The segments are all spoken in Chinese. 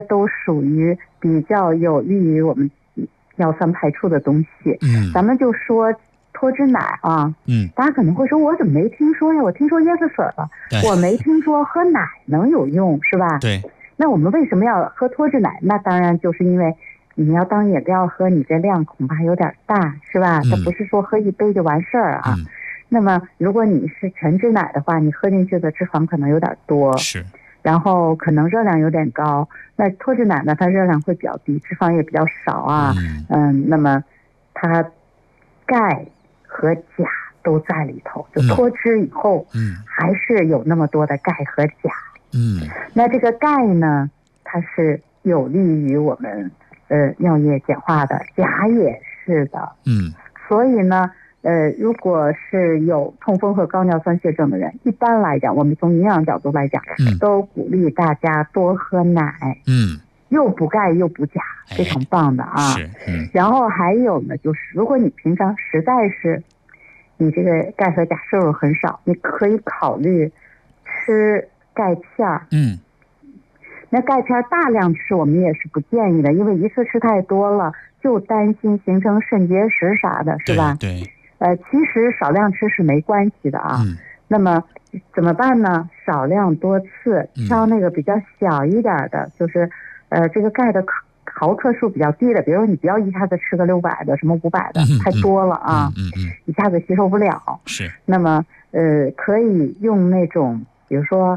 都属于比较有利于我们尿酸排出的东西。咱们就说脱脂奶啊，大家可能会说，我怎么没听说呀？我听说椰子水了，我没听说喝奶能有用，是吧？ 对。 那我们为什么要喝脱脂奶？那当然就是因为你要当饮料喝，你这量恐怕有点大，是吧？它不是说喝一杯就完事儿啊。那么如果你是全脂奶的话，你喝进去的脂肪可能有点多， 是， 然后可能热量有点高。那脱脂奶呢，它热量会比较低，脂肪也比较少啊。那么它钙和钾都在里头，就脱脂以后，还是有那么多的钙和钾。那这个钙呢，它是有利于我们尿液简化的，钾也是的。所以呢，如果是有痛风和高尿酸血症的人，一般来讲，我们从营养角度来讲，都鼓励大家多喝奶。又补钙又补钾，非常棒的啊。然后还有呢，就是如果你平常实在是你这个钙和钾摄入很少，你可以考虑吃钙片。那钙片大量吃我们也是不建议的，因为一次吃太多了，就担心形成肾结石啥的，是吧？ 对。 其实少量吃是没关系的啊。那么怎么办呢？少量多次，挑那个比较小一点的，就是这个钙的毫克数比较低的，比如说你不要一下子吃个600的，什么500的，太多了啊，一下子吸收不了。 是。 那么可以用那种，比如说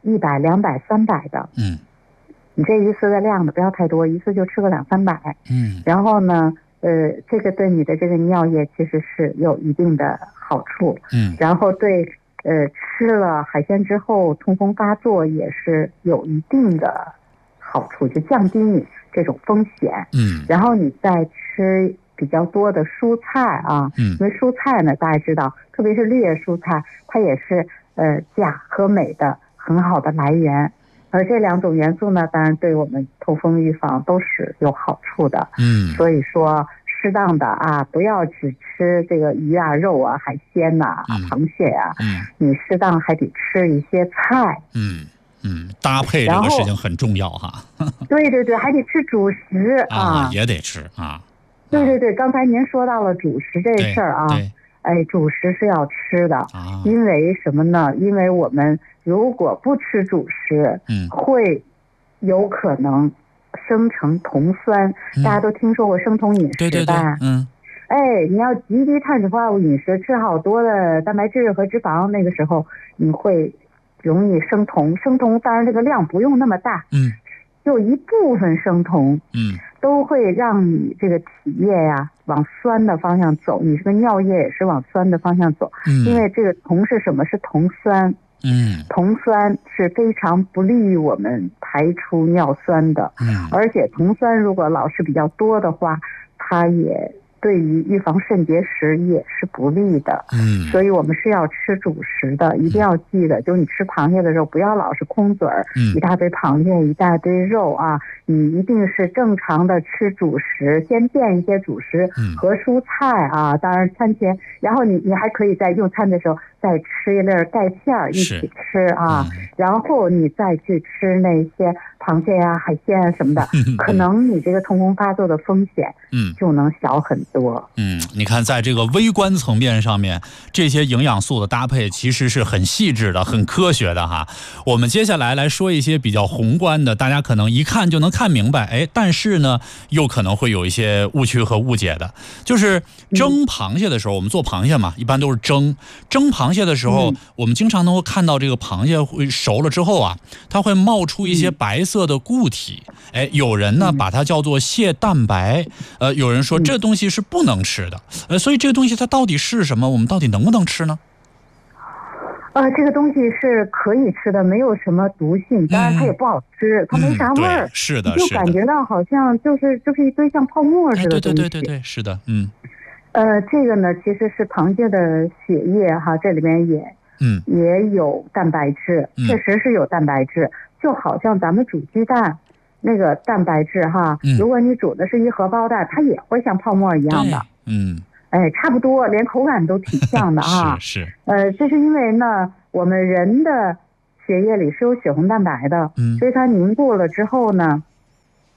100、200、300的。你这一次的量的不要太多，一次就吃个200、300。然后呢，这个对你的这个尿液其实是有一定的好处。然后对吃了海鲜之后痛风发作也是有一定的好处，就降低你这种风险。然后你再吃比较多的蔬菜啊，因为蔬菜呢，大家知道，特别是绿叶蔬菜，它也是钾和镁的很好的来源。而这2种元素呢，当然对我们痛风预防都是有好处的。所以说适当的啊，不要只吃这个鱼啊、肉啊、海鲜呐、螃蟹啊，你适当还得吃一些菜。 搭配这个事情很重要哈。 对对对，还得吃主食啊， 也得吃啊。 对对对，刚才您说到了主食这事儿啊。主食是要吃的。因为什么呢？因为我们如果不吃主食，会有可能生成酮酸。大家都听说过生酮饮食吧？你要极低碳水化合物饮食，吃好多的蛋白质和脂肪，那个时候你会容易生酮。生酮当然这个量不用那么大，就一部分生酮，都会让你这个体液呀往酸的方向走，你这个尿液也是往酸的方向走。因为这个酮是什么？是酮酸。酮酸是非常不利于我们排出尿酸的。而且酮酸如果老是比较多的话，它也对于预防肾结石也是不利的。所以我们是要吃主食的，一定要记得，就是你吃螃蟹的时候不要老是空嘴儿，一大堆螃蟹一大堆肉啊，你一定是正常的吃主食，先垫一些主食和蔬菜啊，当然餐前，然后你还可以在用餐的时候再吃一粒钙片一起吃啊，然后你再去吃那些螃蟹啊、海鲜啊什么的，可能你这个痛风发作的风险就能小很多。 你看在这个微观层面上面，这些营养素的搭配其实是很细致的、很科学的哈。我们接下来说一些比较宏观的，大家可能一看就能看明白，但是呢又可能会有一些误区和误解的。就是蒸螃蟹的时候，我们做螃蟹嘛，一般都是蒸螃蟹的时候，我们经常能够看到这个螃蟹会熟了之后啊，它会冒出一些白色的固体。有人呢把它叫做蟹蛋白，有人说这东西是不能吃的。所以这个东西它到底是什么？我们到底能不能吃呢？ 这个东西是可以吃的，没有什么毒性，当然它也不好吃，它没啥味儿。 是的， 就感觉到好像就是一堆像泡沫似的东西。 对，是的， 这个呢其实是螃蟹的血液哈，这里面也有蛋白质，确实是有蛋白质，就好像咱们煮鸡蛋那个蛋白质哈，如果你煮的是一荷包蛋，它也会像泡沫一样的。差不多，连口感都挺像的啊。 是。 这是因为呢，我们人的血液里是有血红蛋白的，所以它凝固了之后呢，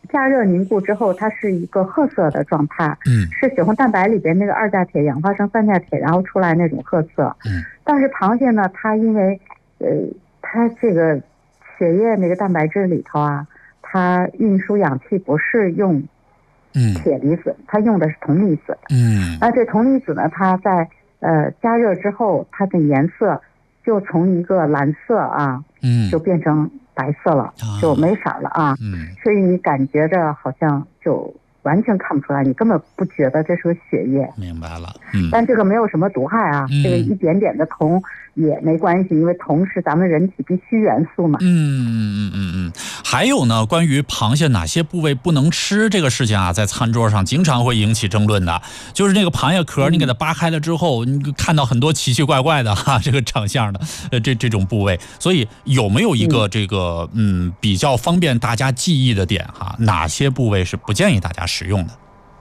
加热凝固之后，它是一个褐色的状态，是血红蛋白里边那个2价铁氧化成3价铁，然后出来那种褐色。但是螃蟹呢，它因为它这个血液那个蛋白质里头啊，它运输氧气不是用铁离子，它用的是铜离子。而这铜离子呢，它在加热之后，它的颜色就从一个蓝色啊，就变成白色了，就没色了啊。所以你感觉着好像就完全看不出来，你根本不觉得这是个血液。 明白了。 但这个没有什么毒害啊，这个一点点的铜也没关系，因为铜是咱们人体必需元素嘛。 还有呢，关于螃蟹哪些部位不能吃这个事情啊，在餐桌上经常会引起争论的。就是那个螃蟹壳，你给它扒开了之后，你看到很多奇奇怪怪的这个长相的这种部位。所以有没有一个这个比较方便大家记忆的点哪些部位是不建议大家食用的？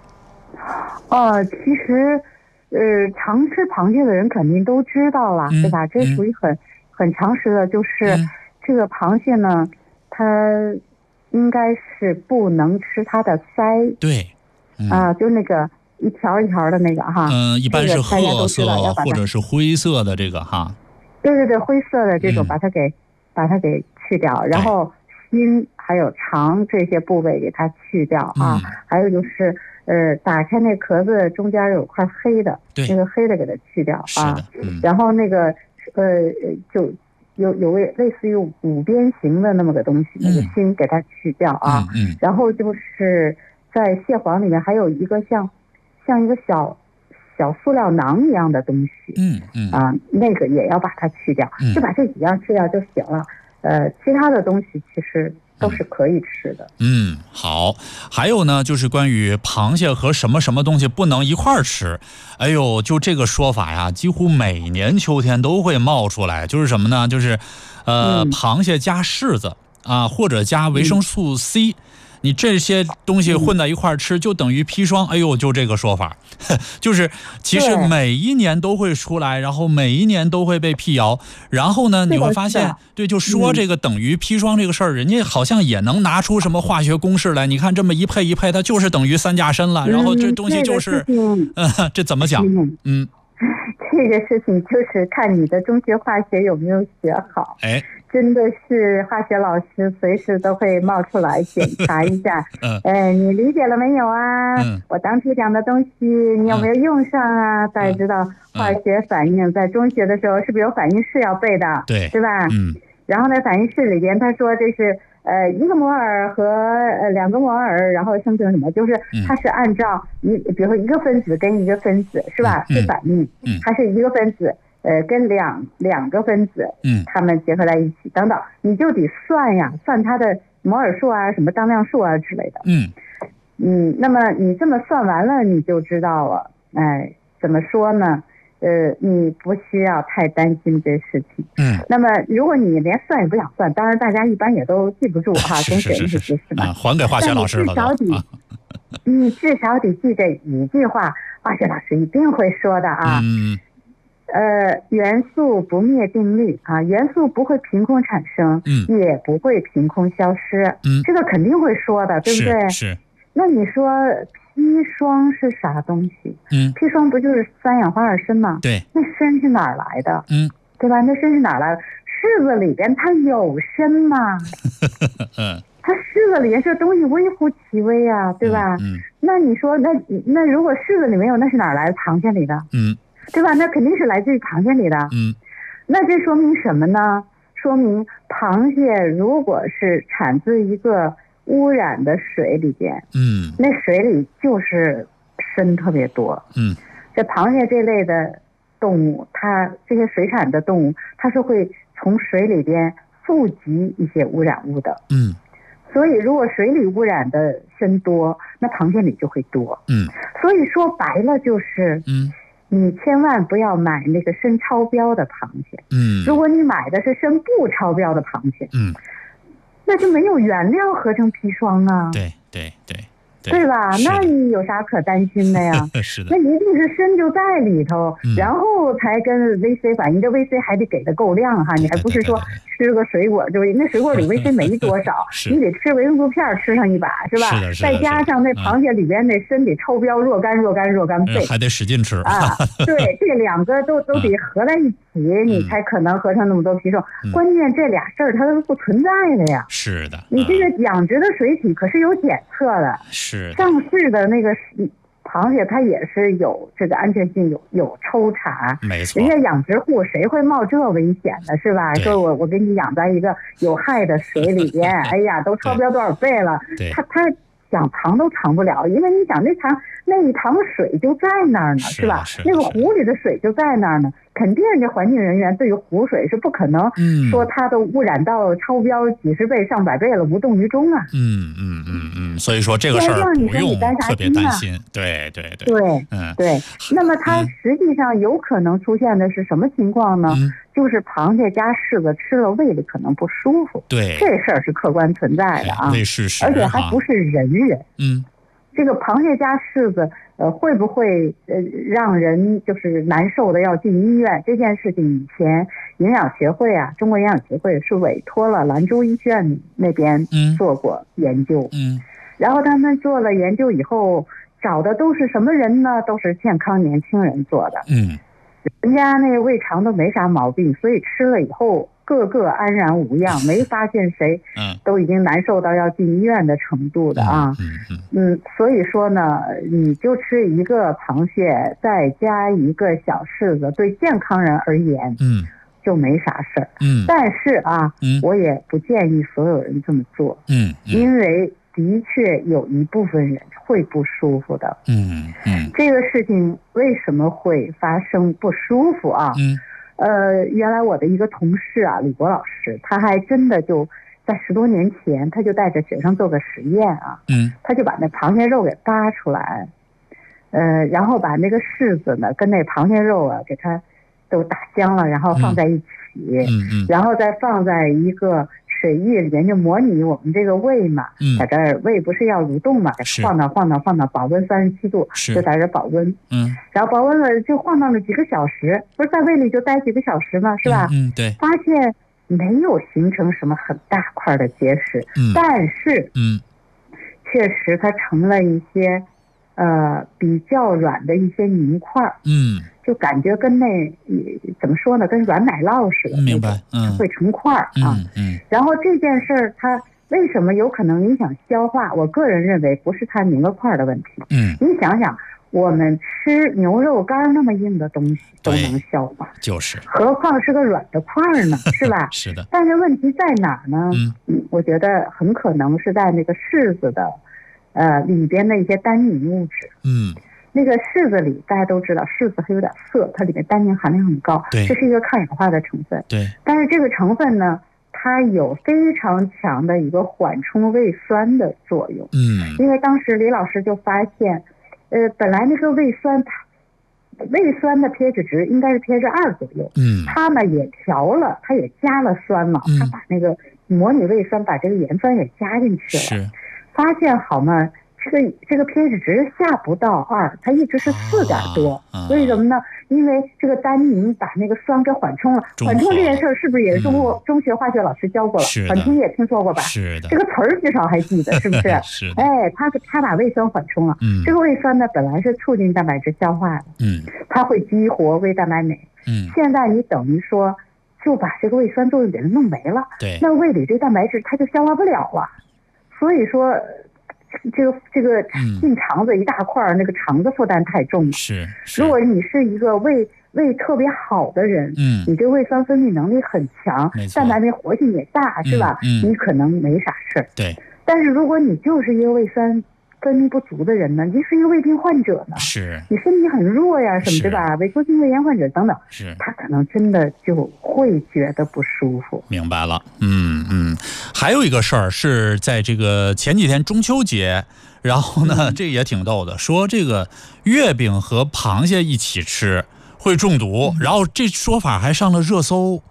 其实常吃螃蟹的人肯定都知道了，对吧？这属于很常识的，就是这个螃蟹呢，它应该是不能吃它的鳃。 对， 就那个一条一条的那个一般是褐色或者是灰色的这个对，灰色的这种把它给去掉，然后心还有肠这些部位给它去掉还有就是打开那壳子中间有块黑的，那个黑的给它去掉然后那个就有类似于5边形的那么个东西，那个心给它去掉然后就是在蟹黄里面还有一个像一个小塑料囊一样的东西，那个也要把它去掉，就把这几样去掉就行了。其他的东西其实都是可以吃的。 好。还有呢，就是关于螃蟹和什么什么东西不能一块儿吃。哎呦，就这个说法呀，几乎每年秋天都会冒出来。就是什么呢？就是螃蟹加柿子或者加维生素 C。你这些东西混在一块儿吃，就等于砒霜。哎呦，就这个说法，就是其实每一年都会出来，然后每一年都会被辟谣。然后呢，你会发现，对，就说这个等于砒霜这个事儿，人家好像也能拿出什么化学公式来。你看这么一配，它就是等于3价砷了。然后这东西就是，这怎么讲？ 这个事情就是看你的中学化学有没有学好。真的是化学老师随时都会冒出来检查一下。你理解了没有啊？我当初讲的东西你有没有用上啊？大家知道化学反应在中学的时候是不是有反应式要背的？对吧？然后呢，反应式里边他说这是1个摩尔和2个摩尔，然后生成什么？就是它是按照比如说一个分子跟一个分子是吧？是反应，它是一个分子。跟两个分子，它们结合在一起，等等，你就得算它的摩尔数什么当量数之类的。那么你这么算完了，你就知道了。怎么说呢？你不需要太担心这事情。那么如果你连算也不想算，当然大家一般也都记不住跟谁一起是吧？ 还给化学老师了。 你至少得记这一句话，化学老师一定会说的元素不灭定律元素不会凭空产生，也不会凭空消失，这个肯定会说的，对不对？ 是。 那你说砒霜是啥东西？砒霜不就是3氧化二砷吗？ 对。 那砷是哪儿来的？对吧？那砷是哪儿来的？柿子里边它有砷吗？它柿子里边这东西微乎其微对吧？那你说那如果柿子里没有，那是哪儿来的？螃蟹里的。对吧？那肯定是来自于螃蟹里的。那这说明什么呢？说明螃蟹如果是产自一个污染的水里边，那水里就是砷特别多。这螃蟹这类的动物，它这些水产的动物，它是会从水里边富集一些污染物的。所以如果水里污染的砷多，那螃蟹里就会多。所以说白了就是，你千万不要买那个砷超标的螃蟹。如果你买的是砷不超标的螃蟹，那就没有原料合成砒霜啊。 对。 对吧？那你有啥可担心的呀？ 是的， 那一定是参就在里头，然后才跟 VC 反应。这 VC 还得给的够量哈，你还不是说吃个水果，就是那水果里 VC 没多少，你得吃维生素片吃上一把，是吧？再加上那螃蟹里边那参得超标若干倍， 还得使劲吃啊。对，这两个都得合在一起，你才可能合上那么多皮瘦。关键这俩事儿它都不存在的呀。 是的， 你这个养殖的水体可是有检测的， 是上市的那个螃蟹它也是有这个安全性，有抽查， 没错。 人家养殖户谁会冒这危险的，是吧？说我给你养在一个有害的水里边，哎呀，都超标多少倍了，他想藏都藏不了，因为你想那一塘水就在那儿呢，是吧？那个湖里的水就在那儿呢，肯定人家环境人员对于湖水是不可能说它都污染到超标几十倍上百倍了无动于衷啊。 所以说这个事儿不用特别担心。对， 那么它实际上有可能出现的是什么情况呢？就是螃蟹加柿子吃了胃里可能不舒服。 对， 这事儿是客观存在的啊， 胃事实， 而且还不是人。这个螃蟹加柿子，会不会让人就是难受的要进医院？这件事情以前营养协会啊，中国营养协会是委托了兰州医学院那边做过研究。然后他们做了研究以后，找的都是什么人呢？都是健康年轻人做的。人家那个胃肠都没啥毛病，所以吃了以后个个安然无恙，没发现谁都已经难受到要进医院的程度的啊。所以说呢，你就吃一个螃蟹再加一个小柿子，对健康人而言就没啥事儿。但是啊，我也不建议所有人这么做。因为的确有一部分人会不舒服的。这个事情为什么会发生不舒服啊？原来我的一个同事啊，李国老师，他还真的就在10多年前，他就带着学生做个实验啊。他就把那螃蟹肉给扒出来，然后把那个柿子呢跟那螃蟹肉啊给它都打香了，然后放在一起，然后再放在一个水域里面，就模拟我们这个胃嘛，在这儿胃不是要蠕动嘛，晃到保温37度，就在这保温，然后保温了就晃到了几个小时，不是在胃里就待几个小时吗？是吧？ 对， 发现没有形成什么很大块的结石，但是确实它成了一些比较软的一些凝块，就感觉跟那怎么说呢，跟软奶酪似的， 明白？ 会成块啊。然后这件事儿它为什么有可能影响消化？我个人认为不是它凝了块的问题。你想想，我们吃牛肉干那么硬的东西都能消化， 就是何况是个软的块呢，是吧？ 是的。 但是问题在哪儿呢？我觉得很可能是在那个柿子的里边的一些单宁物质。那个柿子里大家都知道，柿子还有点涩，它里面单宁含量很高，这是一个抗氧化的成分。但是这个成分呢，它有非常强的一个缓冲胃酸的作用。因为当时李老师就发现，本来那个胃酸的 pH 值应该是 pH 2左右，它呢也调了，它也加了酸嘛，它把那个模拟胃酸把这个盐酸也加进去了，发现好嘛。这个 pH 值下不到2，它一直是4点多。为什么呢？因为这个单宁把那个酸给缓冲了。缓冲这件事儿是不是也是中学化学老师教过了？缓冲也听说过吧？这个词儿至少还记得，是不是？他把胃酸缓冲了。这个胃酸呢，本来是促进蛋白质消化的。它会激活胃蛋白酶。现在你等于说就把这个胃酸作用给它弄没了。那胃里这蛋白质它就消化不了了。所以说。这个进肠子一大块，那个肠子负担太重了。如果你是一个胃特别好的人，你这胃酸分泌能力很强，蛋白酶活性也大，是吧？你可能没啥事儿。但是如果你就是一个胃酸分泌不足的人呢，你是一个胃病患者呢，你身体很弱呀，什么对吧？萎缩性胃炎患者等等，他可能真的就会觉得不舒服。 明白了。还有一个事儿是在这个前几天中秋节，然后呢，这也挺逗的，说这个月饼和螃蟹一起吃会中毒，然后这说法还上了热搜。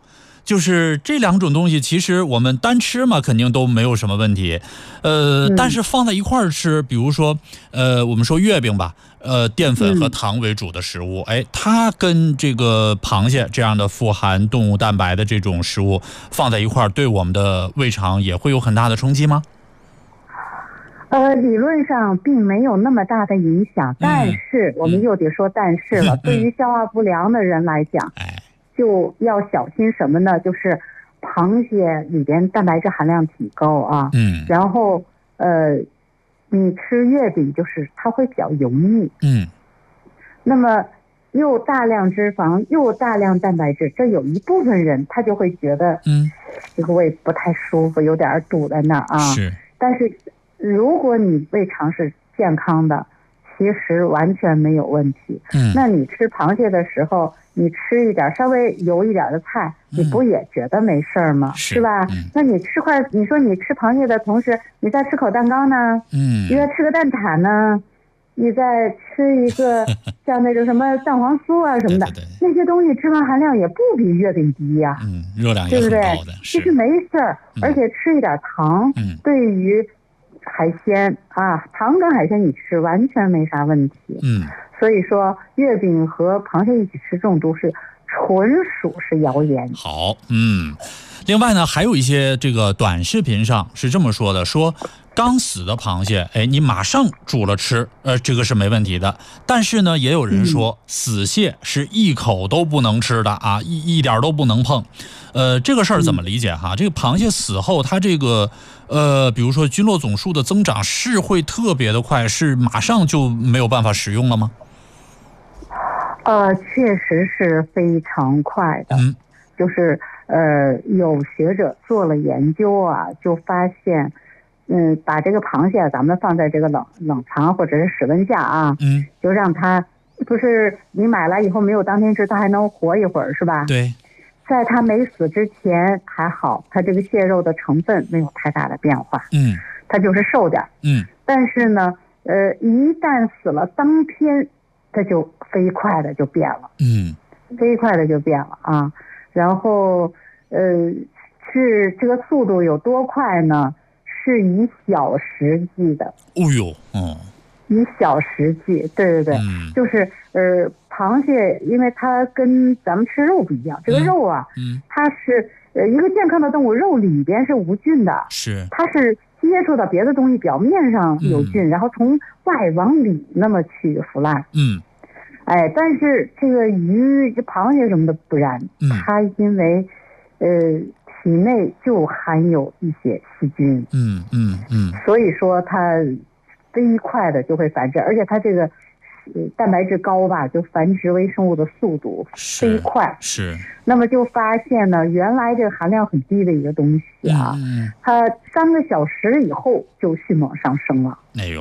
就是这两种东西，其实我们单吃嘛，肯定都没有什么问题。但是放在一块儿吃，比如说我们说月饼吧，淀粉和糖为主的食物，它跟这个螃蟹这样的富含动物蛋白的这种食物放在一块儿，对我们的胃肠也会有很大的冲击吗？ 理论上并没有那么大的影响，但是我们又得说但是了，对于消化不良的人来讲，就要小心什么呢？就是螃蟹里边蛋白质含量挺高啊，然后你吃月饼就是它会比较油腻，那么又大量脂肪又大量蛋白质，这有一部分人他就会觉得这个胃不太舒服，有点堵在那儿啊。但是如果你胃肠是健康的，其实完全没有问题。那你吃螃蟹的时候，你吃一点稍微油一点的菜，你不也觉得没事吗？是吧？那你说你吃螃蟹的同时，你再吃口蛋糕呢？你再吃个蛋挞呢？你再吃一个像那种什么蛋黄酥啊什么的，那些东西脂肪含量也不比月饼低呀， 热量也很高的， 其实没事儿，而且吃一点糖，对于海鲜啊，糖跟海鲜你吃完全没啥问题。所以说月饼和螃蟹一起吃中毒是纯属是谣言。 好，另外呢，还有一些这个短视频上是这么说的，说刚死的螃蟹，你马上煮了吃，这个是没问题的。但是呢，也有人说死蟹是一口都不能吃的啊，一点都不能碰。这个事儿怎么理解哈？这个螃蟹死后，它这个比如说菌落总数的增长是会特别的快，是马上就没有办法食用了吗？ 确实是非常快的。就是有学者做了研究啊，就发现把这个螃蟹咱们放在这个冷藏或者是室温下啊，就让它不是你买来以后没有当天吃，它还能活一会儿是吧？ 对， 在它没死之前还好，它这个蟹肉的成分没有太大的变化，它就是瘦点，但是呢一旦死了当天它就飞快的就变了，飞快的就变了啊。然后是这个速度有多快呢？是以小时计的。以小时计，对，就是螃蟹，因为它跟咱们吃肉不一样，这个肉啊，它是一个健康的动物，肉里边是无菌的，它是接触到别的东西表面上有菌，然后从外往里那么去腐烂，但是这个鱼、螃蟹什么的不然，它因为体内就含有一些细菌，所以说它飞快的就会繁殖，而且它这个蛋白质高吧，就繁殖微生物的速度飞快。那么就发现呢，原来这个含量很低的一个东西啊，它3个小时以后就迅猛上升了。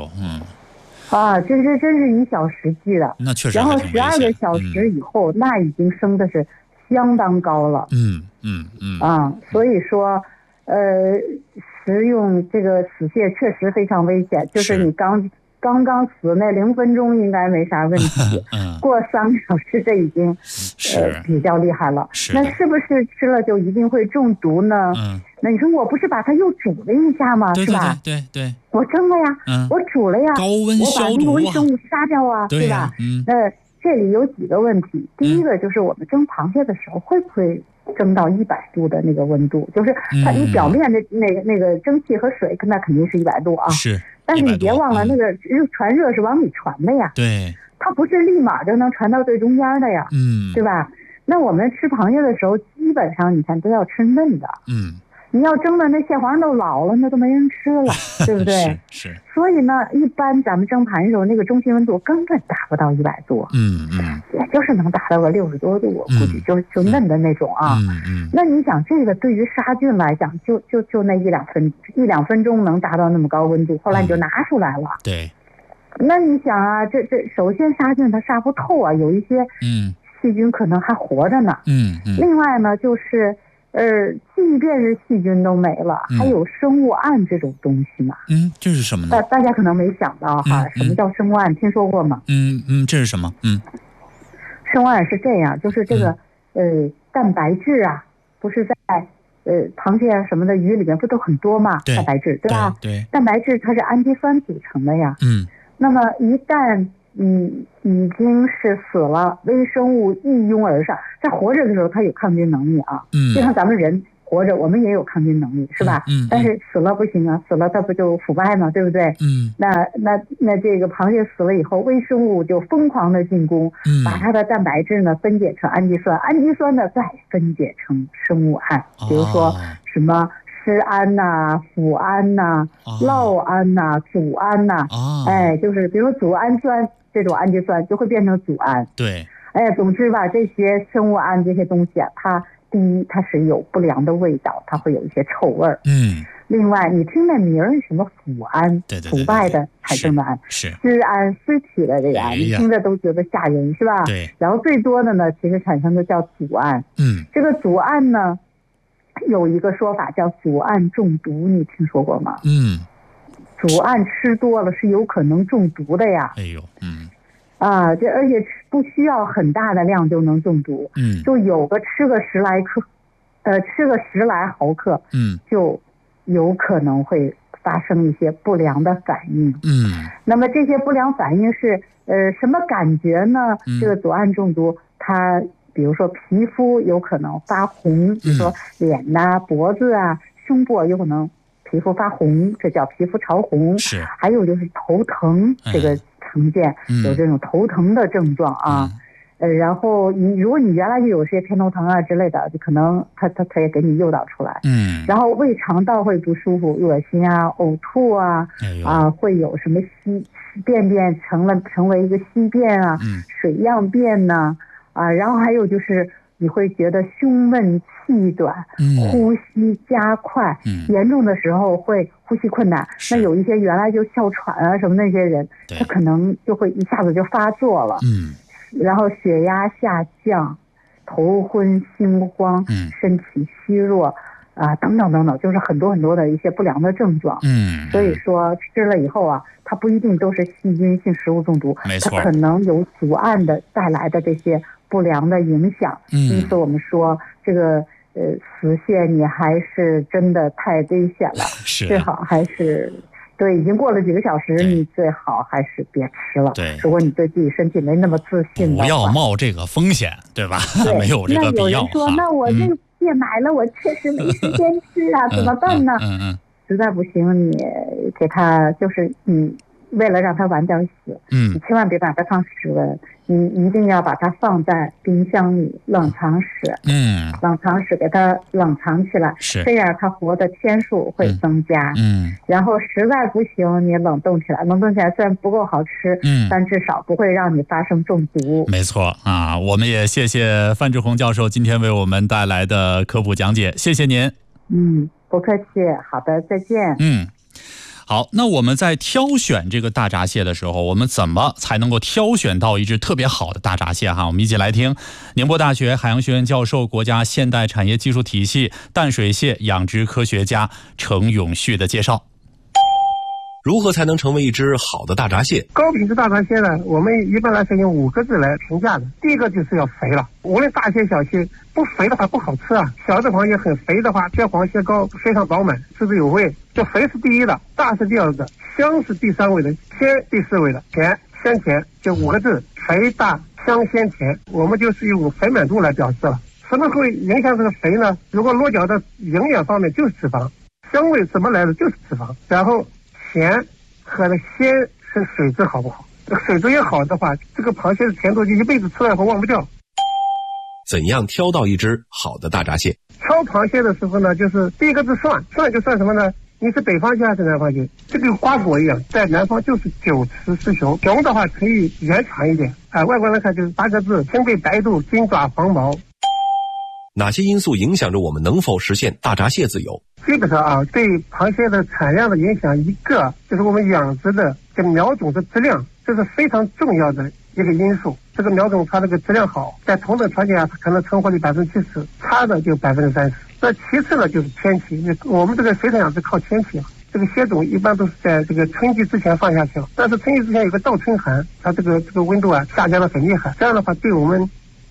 这真是以小时计的。 那确实。 然后12个小时以后，那已经升的是相当高了。所以说食用这个死蟹确实非常危险，就是你刚死那0分钟应该没啥问题，过3个小时这已经比较厉害了。那是不是吃了就一定会中毒呢？那你说我不是把它又煮了一下吗？是吧？ 对， 我蒸了呀，我煮了呀， 高温消毒， 我把那个微生物杀掉啊，对吧？那这里有几个问题，第一个就是我们蒸螃蟹的时候会不会蒸到100度的那个温度？就是它你表面的那个蒸汽和水，那肯定是100度啊。但是你别忘了，那个传热是往里传的呀。它不是立马就能传到最中间的呀。对吧？那我们吃螃蟹的时候，基本上你看都要吃嫩的。你要蒸的那蟹黄都老了，那都没人吃了，对不对？所以呢，一般咱们蒸盘的时候，那个中心温度根本达不到100度，也就是能达到个60多度，我估计就嫩的那种啊。那你想，这个对于杀菌来讲，就那一两分钟能达到那么高温度，后来你就拿出来了。那你想啊，这首先杀菌它杀不透啊，有一些细菌可能还活着呢。另外呢，就是即便是细菌都没了，还有生物胺这种东西嘛。 这是什么呢？ 大家可能没想到哈，什么叫生物胺？听说过吗？ 这是什么？ 生物胺是这样，就是这个蛋白质啊， 不是在螃蟹啊什么的鱼里面不都很多嘛，蛋白质对吧？ 对， 蛋白质它是氨基酸组成的呀。那么一旦已经是死了，微生物一拥而上，在活着的时候它有抗菌能力啊。就像咱们人活着，我们也有抗菌能力，是吧？但是死了不行啊，死了它不就腐败吗？对不对？那这个螃蟹死了以后，微生物就疯狂的进攻，把它的蛋白质呢分解成氨基酸，氨基酸呢再分解成生物胺，比如说什么施胺呐、脯胺呐、酪胺呐、组胺呐，就是比如说组氨酸这种氨基酸就会变成组胺。 对， 总之吧，这些生物胺这些东西啊，第一，它是有不良的味道，它会有一些臭味儿。另外，你听那名儿什么腐胺，腐败的产生的胺， 是尸胺、尸体的这个胺，你听着都觉得吓人，是吧？ 对。 然后最多的呢，其实产生的叫组胺。这个组胺呢，有一个说法叫组胺中毒，你听说过吗？组胺吃多了是有可能中毒的呀。而且不需要很大的量就能中毒。就有个吃个10来毫克，就有可能会发生一些不良的反应。那么这些不良反应是什么感觉呢？这个组胺中毒，它比如说皮肤有可能发红，比如说脸呐、脖子啊、胸部有可能皮肤发红，这叫皮肤潮红。还有就是头疼，这个常见有这种头疼的症状啊。然后如果你原来就有些偏头疼啊之类的，就可能它也给你诱导出来。然后胃肠道会不舒服、恶心啊、呕吐啊，会有什么便成为一个稀便啊、水样便呐，然后还有就是你会觉得胸闷气短，呼吸加快，严重的时候会呼吸困难。那有一些原来就哮喘啊什么那些人，他可能就会一下子就发作了。然后血压下降，头昏心慌，身体虚弱等等等等，就是很多很多的一些不良的症状。所以说吃了以后啊，它不一定都是细菌性食物中毒，它可能有组胺的带来的这些不良的影响。因此我们说这个死蟹你还是真的太危险了，最好还是已经过了几个小时，你最好还是别吃了。如果你对自己身体没那么自信的话， 不要冒这个风险，对吧？没有这个必要。 那有人说，那我这个蟹买了，我确实没时间吃啊，怎么办呢？实在不行，你给它就是你为了让它晚点死，你千万别把它放室温，你一定要把它放在冰箱里冷藏室。冷藏室给它冷藏起来，这样它活的天数会增加。然后实在不行，你冷冻起来虽然不够好吃，但至少不会让你发生中毒。 没错啊，我们也谢谢范志红教授今天为我们带来的科普讲解，谢谢您。 不客气，好的，再见。 好，那我们在挑选这个大闸蟹的时候，我们怎么才能够挑选到一只特别好的大闸蟹哈？我们一起来听宁波大学海洋学院教授、国家现代产业技术体系淡水蟹养殖科学家程永旭的介绍。 如何才能成为一只好的大闸蟹？ 高品质大闸蟹呢，我们一般来说用5个字来评价的。第一个就是要肥了，无论大蟹小蟹，不肥的话不好吃啊。小的螃蟹很肥的话，蟹黄蟹膏非常饱满，吃着有味。这肥是第一的，大是第二个，香是第3位的，鲜第4位的，甜鲜甜，就5个字：肥大香鲜甜。我们就是用肥满度来表示了。什么会影响这个肥呢？如果落脚的营养方面就是脂肪，香味怎么来的就是脂肪，然后甜和的鲜是水质好不好？水质越好的话，这个螃蟹的甜度就一辈子吃了以后忘不掉。 怎样挑到一只好的大闸蟹？ 挑螃蟹的时候呢，就是第一个是算就算什么呢？你是北方蟹还是南方蟹？这个瓜果一样，在南方就是9雌10雄，雄的话可以圆长一点，外观来看就是8个字：青背白肚，金爪黄毛。 哪些因素影响着我们能否实现大闸蟹自由？ 基本上对螃蟹的产量的影响，一个就是我们养殖的这个苗种的质量，这是非常重要的一个因素。这个苗种它这个质量好，在同等条件下，它可能成活率70%，差的就30%。那其次呢就是天气，我们这个水产养殖靠天气。这个蟹种一般都是在这个春季之前放下去了，但是春季之前有个倒春寒，它这个温度下降的很厉害，这样的话对我们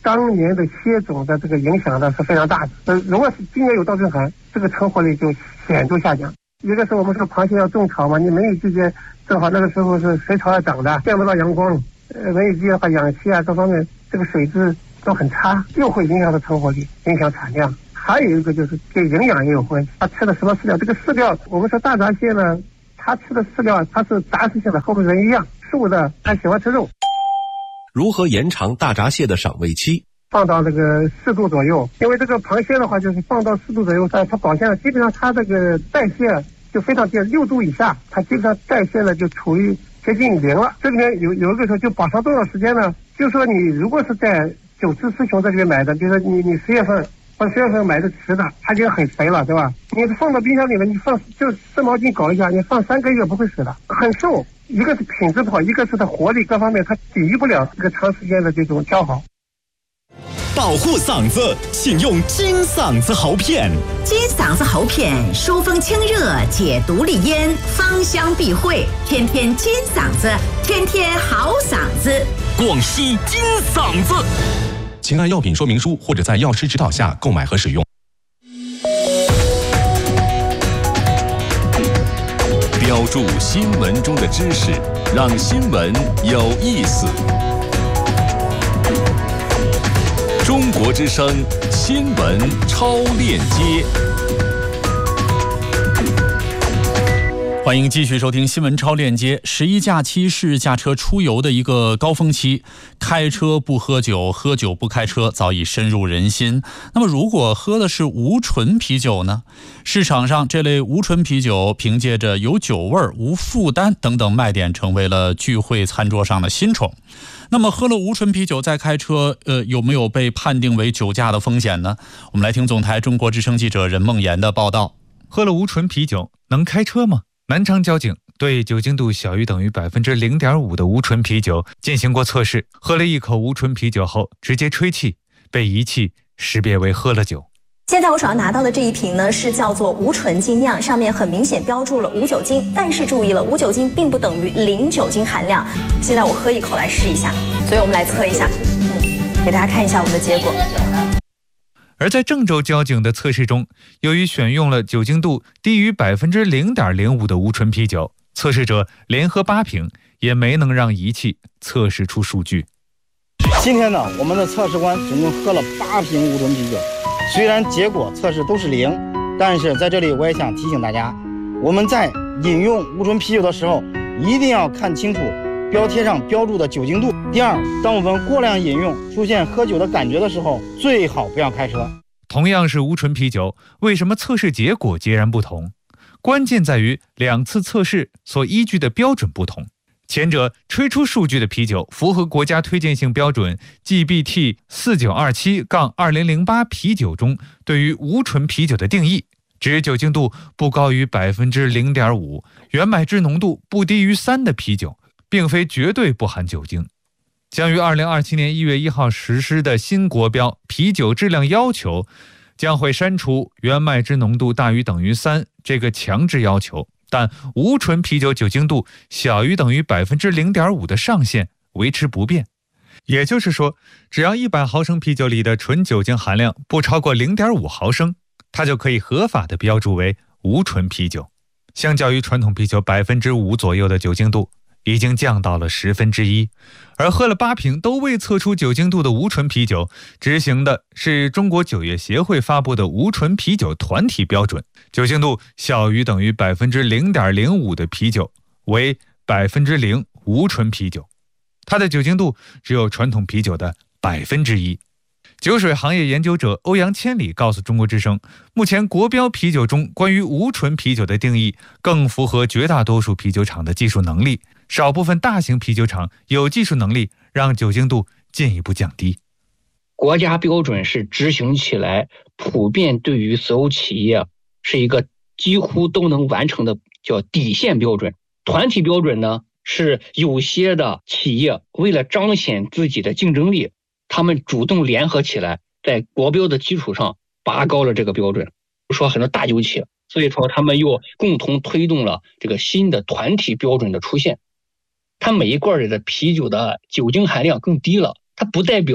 当年的蟹种的这个影响呢是非常大的。如果是今年有倒春寒，这个成活率就显著下降。一个是我们说螃蟹要种草嘛，你梅雨季节正好那个时候是水草要长的，见不到阳光，梅雨季的话氧气啊各方面这个水质都很差，又会影响到成活率，影响产量。还有一个就是跟营养也有关系，它吃的什么饲料？这个饲料我们说大闸蟹呢，它吃的饲料它是杂食性的，和我们人一样，素的它喜欢吃肉。 如何延长大闸蟹的赏味期？ 放到这个4度左右，因为这个螃蟹的话就是放到4度左右，它保鲜了，基本上它这个代谢就非常低，6度以下，它基本上代谢呢就处于接近0了。这里面有一个说就保存多少时间呢？就是说你如果是在九池师兄这里面买的，比如说你10月份或者10月份买的吃的，它已经很肥了，对吧？你放到冰箱里面，你放就湿毛巾搞一下，你放3个月不会死的，很瘦。一个是品质不好，一个是它活力各方面它抵御不了这个长时间的这种消耗。 保护嗓子，请用金嗓子喉片。 金嗓子喉片疏风清热，解毒利咽，芳香避秽，天天金嗓子，天天好嗓子。 广西金嗓子， 请按药品说明书或者在药师指导下购买和使用。 标注新闻中的知识，让新闻有意思。中国之声新闻超链接， 欢迎继续收听新闻超链接。11假期是驾车出游的一个高峰期，开车不喝酒，喝酒不开车早已深入人心。那么如果喝的是无醇啤酒呢？市场上这类无醇啤酒凭借着有酒味、无负担等等卖点，成为了聚会餐桌上的新宠。那么喝了无醇啤酒再开车，有没有被判定为酒驾的风险呢？我们来听总台中国之声记者任梦妍的报道。 喝了无醇啤酒能开车吗？南昌交警对酒精度小于等于 0.5% 的无醇啤酒进行过测试，喝了一口无醇啤酒后直接吹气，被仪器识别为喝了酒。 现在我手上拿到的这一瓶呢，是叫做无醇精酿，上面很明显标注了无酒精，但是注意了，无酒精并不等于零酒精含量。现在我喝一口来试一下，所以我们来测一下，给大家看一下我们的结果。 而在郑州交警的测试中，由于选用了酒精度低于 0.05% 的无醇啤酒，测试者连喝8瓶也没能让仪器测试出数据。 今天呢，我们的测试官总共喝了8瓶无醇啤酒，虽然结果测试都是0，但是在这里我也想提醒大家，我们在饮用无醇啤酒的时候一定要看清楚标贴上标注的酒精度。第二，当我们过量饮用出现喝酒的感觉的时候，最好不要开车。 同样是无醇啤酒，为什么测试结果截然不同？关键在于2次测试所依据的标准不同。前者吹出数据的啤酒符合国家推荐性标准 GBT 4927-2008 啤酒中对于无醇啤酒的定义，指酒精度不高于 0.5%， 原麦汁浓度不低于3的啤酒，并非绝对不含酒精。将于2027年1月1号实施的新国标啤酒质量要求将会删除原麦汁浓度大于等于3这个强制要求，但无醇啤酒酒精度小于等于 0.5% 的上限维持不变。也就是说，只要100毫升啤酒里的纯酒精含量不超过 0.5 毫升，它就可以合法的标注为无醇啤酒。相较于传统啤酒 5% 左右的酒精度，已经降到了1/10，而喝了8瓶都未测出酒精度的无醇啤酒，执行的是中国酒业协会发布的无醇啤酒团体标准，酒精度小于等于 0.05% 的啤酒为 0% 无醇啤酒，它的酒精度只有传统啤酒的 1%。酒水行业研究者欧阳千里告诉中国之声，目前国标啤酒中关于无醇啤酒的定义更符合绝大多数啤酒厂的技术能力，少部分大型啤酒厂有技术能力让酒精度进一步降低。 国家标准是执行起来普遍对于所有企业是一个几乎都能完成的叫底线标准。团体标准呢，是有些的企业为了彰显自己的竞争力，他们主动联合起来，在国标的基础上拔高了这个标准。说很多大酒企，所以说他们又共同推动了这个新的团体标准的出现。它每一罐里的啤酒的酒精含量更低了，它不代表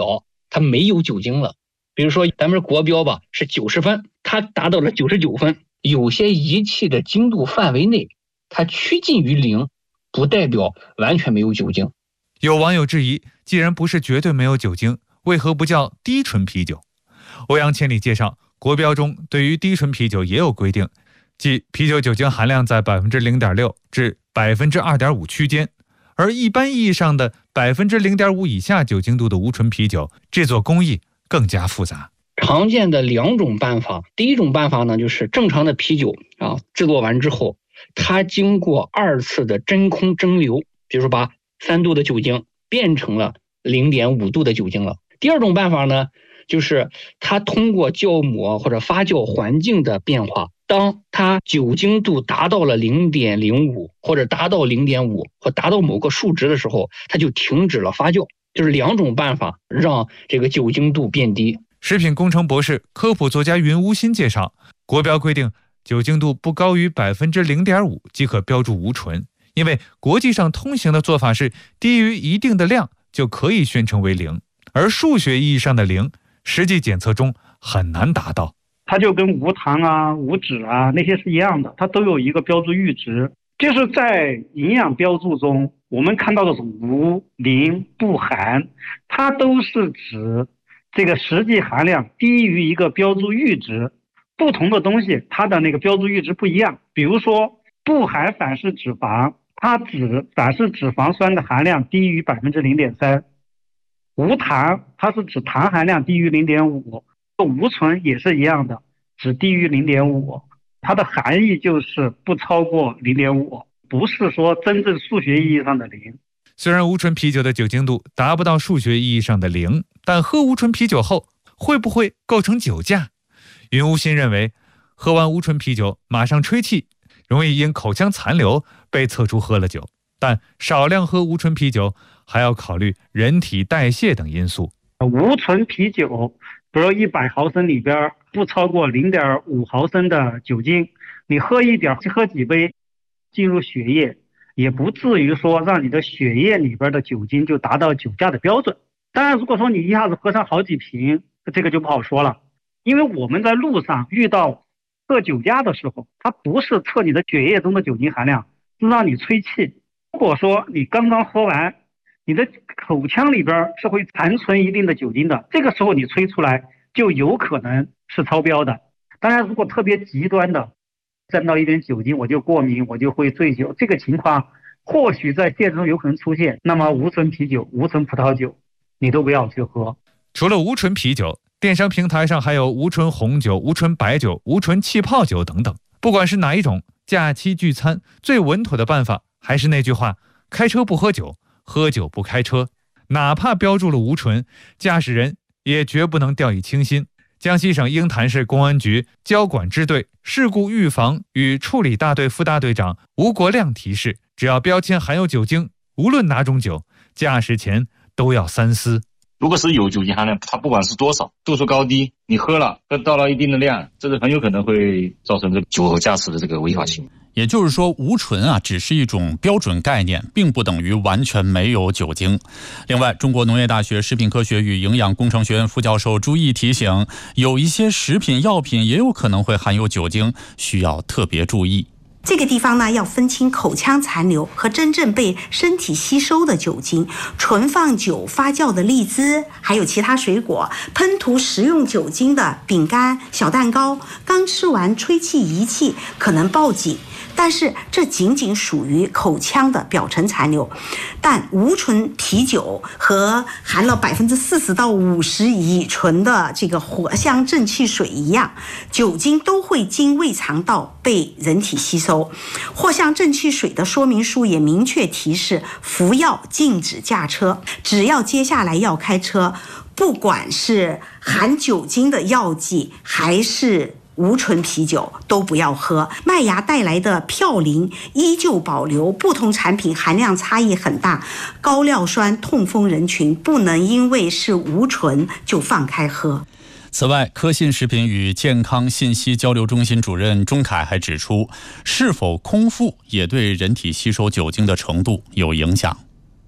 它没有酒精了。比如说咱们国标吧是90分，它达到了99分。有些仪器的精度范围内，它趋近于0，不代表完全没有酒精。 有网友质疑，既然不是绝对没有酒精，为何不叫低醇啤酒？欧阳千里介绍，国标中对于低醇啤酒也有规定，即啤酒酒精含量在 0.6% 至 2.5% 区间，而一般意义上的 0.5% 以下酒精度的无醇啤酒，制作工艺更加复杂。 常见的2种办法，第一种办法呢，就是正常的啤酒制作完之后，它经过2次的真空蒸馏，比如说把3度的酒精变成了 0.5 度的酒精了。第二种办法呢，就是它通过酵母或者发酵环境的变化，当它酒精度达到了 0.05 或者达到 0.5 或达到某个数值的时候，它就停止了发酵。就是2种办法让这个酒精度变低。 食品工程博士、科普作家云无心介绍，国标规定酒精度不高于 0.5% 即可标注无醇，因为国际上通行的做法是低于一定的量就可以宣称为0，而数学意义上的0，实际检测中很难达到。 它就跟无糖啊、无脂啊那些是一样的，它都有一个标注阈值。就是在营养标注中，我们看到的是无、零、不含，它都是指这个实际含量低于一个标注阈值。不同的东西它的那个标注阈值不一样。比如说不含反式脂肪，它指反式脂肪酸的含量低于 0.3%。无糖它是指糖含量低于 0.5%。无醇也是一样的，只低于 0.5%。它的含义就是不超过 0.5%， 不是说真正数学意义上的0。 虽然无醇啤酒的酒精度达不到数学意义上的0，但喝无醇啤酒后会不会构成酒驾？云无心认为，喝完无醇啤酒马上吹气，容易因口腔残留被测出喝了酒，但少量喝无醇啤酒还要考虑人体代谢等因素。 无醇啤酒比如100毫升里边不超过 0.5 毫升的酒精，你喝一点，喝几杯进入血液，也不至于说让你的血液里边的酒精就达到酒驾的标准。当然如果说你一下子喝上好几瓶，这个就不好说了。因为我们在路上遇到测酒驾的时候，它不是测你的血液中的酒精含量，是让你吹气。如果说你刚刚喝完，你的口腔里边是会残存一定的酒精的，这个时候你吹出来就有可能是超标的。当然如果特别极端的沾到一点酒精我就过敏，我就会醉酒，这个情况或许在现实中有可能出现，那么无醇啤酒、无醇葡萄酒你都不要去喝。 除了无醇啤酒，电商平台上还有无醇红酒、无醇白酒、无醇气泡酒等等。不管是哪一种，假期聚餐最稳妥的办法还是那句话，开车不喝酒，喝酒不开车。哪怕标注了无醇，驾驶人也绝不能掉以轻心。江西省鹰潭市公安局交管支队事故预防与处理大队副大队长吴国亮提示，只要标签含有酒精，无论哪种酒，驾驶前都要三思。 如果是有酒精含量，它不管是多少，度数高低，你喝了到了一定的量，这是很有可能会造成这个酒后驾驶的这个违法行为。 也就是说，无醇只是一种标准概念，并不等于完全没有酒精。另外，中国农业大学食品科学与营养工程学院副教授朱毅提醒，有一些食品药品也有可能会含有酒精，需要特别注意。 这个地方呢，要分清口腔残留和真正被身体吸收的酒精。存放久发酵的荔枝，还有其他水果，喷涂食用酒精的饼干、小蛋糕，刚吃完吹气仪器可能报警。但是这仅仅属于口腔的表层残留，但无醇啤酒和含了40%到50%乙醇的这个藿香正气水一样，酒精都会经胃肠道被人体吸收。藿香正气水的说明书也明确提示，服药禁止驾车，只要接下来要开车，不管是含酒精的药剂还是无醇啤酒都不要喝。麦芽带来的嘌呤依旧保留，不同产品含量差异很大。高尿酸痛风人群不能因为是无醇就放开喝。 此外，科信食品与健康信息交流中心主任钟凯还指出，是否空腹也对人体吸收酒精的程度有影响。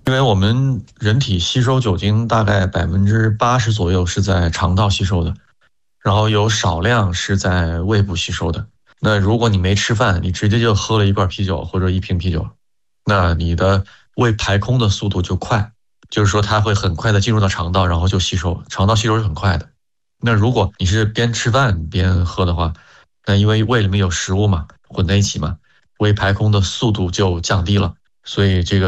因为我们人体吸收酒精大概80%左右是在肠道吸收的，然后有少量是在胃部吸收的。那如果你没吃饭，你直接就喝了一罐啤酒或者1瓶啤酒，那你的胃排空的速度就快，就是说它会很快的进入到肠道，然后就吸收，肠道吸收是很快的。那如果你是边吃饭边喝的话，那因为胃里面有食物嘛，混在一起嘛，胃排空的速度就降低了，所以这个